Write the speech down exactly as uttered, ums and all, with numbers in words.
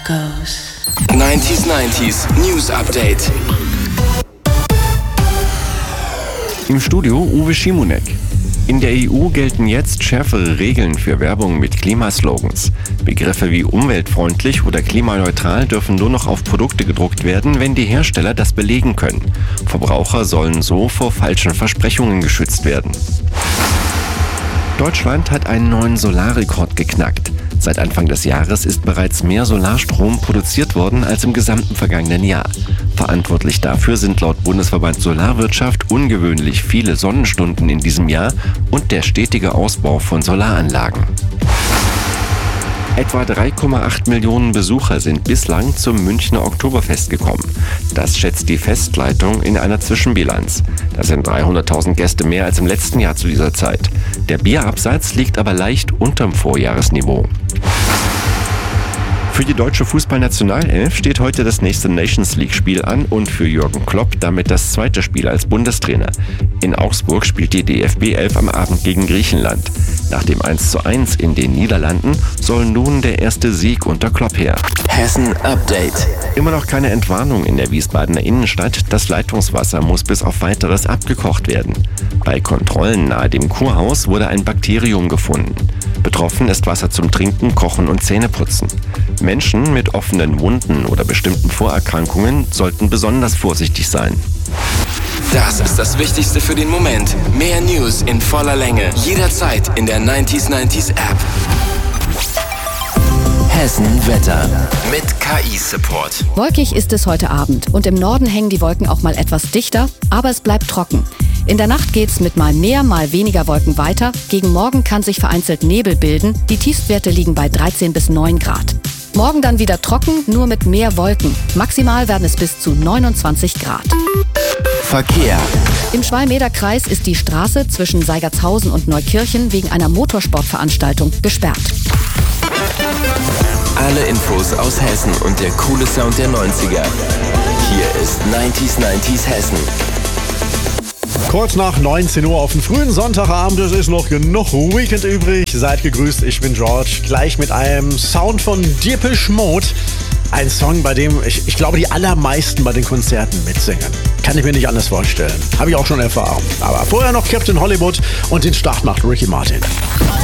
goes. neunzig neunzig News Update. Im Studio Uwe Schimonek. In der E U gelten jetzt schärfere Regeln für Werbung mit Klimaslogans. Begriffe wie umweltfreundlich oder klimaneutral dürfen nur noch auf Produkte gedruckt werden, wenn die Hersteller das belegen können. Verbraucher sollen so vor falschen Versprechungen geschützt werden. Deutschland hat einen neuen Solarrekord geknackt. Seit Anfang des Jahres ist bereits mehr Solarstrom produziert worden als im gesamten vergangenen Jahr. Verantwortlich dafür sind laut Bundesverband Solarwirtschaft ungewöhnlich viele Sonnenstunden in diesem Jahr und der stetige Ausbau von Solaranlagen. Etwa drei Komma acht Millionen Besucher sind bislang zum Münchner Oktoberfest gekommen. Das schätzt die Festleitung in einer Zwischenbilanz. Das sind dreihunderttausend Gäste mehr als im letzten Jahr zu dieser Zeit. Der Bierabsatz liegt aber leicht unterm Vorjahresniveau. Für die deutsche Fußballnationalelf steht heute das nächste Nations-League-Spiel an und für Jürgen Klopp damit das zweite Spiel als Bundestrainer. In Augsburg spielt die D F B elf am Abend gegen Griechenland. Nach dem eins zu eins in den Niederlanden soll nun der erste Sieg unter Klopp her. Hessen Update. Immer noch keine Entwarnung in der Wiesbadener Innenstadt. Das Leitungswasser muss bis auf Weiteres abgekocht werden. Bei Kontrollen nahe dem Kurhaus wurde ein Bakterium gefunden. Betroffen ist Wasser zum Trinken, Kochen und Zähneputzen. Menschen mit offenen Wunden oder bestimmten Vorerkrankungen sollten besonders vorsichtig sein. Das ist das Wichtigste für den Moment. Mehr News in voller Länge. Jederzeit in der neunzig neunzig App. Hessen Wetter mit K I-Support. Wolkig ist es heute Abend und im Norden hängen die Wolken auch mal etwas dichter, aber es bleibt trocken. In der Nacht geht's mit mal mehr, mal weniger Wolken weiter. Gegen Morgen kann sich vereinzelt Nebel bilden. Die Tiefstwerte liegen bei dreizehn bis neun Grad. Morgen dann wieder trocken, nur mit mehr Wolken. Maximal werden es bis zu neunundzwanzig Grad. Verkehr. Im Schwalm-Eder-Kreis ist die Straße zwischen Seigertshausen und Neukirchen wegen einer Motorsportveranstaltung gesperrt. Alle Infos aus Hessen und der coole Sound der neunziger. Hier ist neunzig neunzig Hessen. Kurz nach neunzehn Uhr auf den frühen Sonntagabend, es ist noch genug Weekend übrig. Seid gegrüßt, ich bin George. Gleich mit einem Sound von Depeche Mode. Ein Song, bei dem ich, ich glaube, die allermeisten bei den Konzerten mitsingen. Kann ich mir nicht anders vorstellen. Habe ich auch schon erfahren. Aber vorher noch Captain Hollywood und den Start macht Ricky Martin.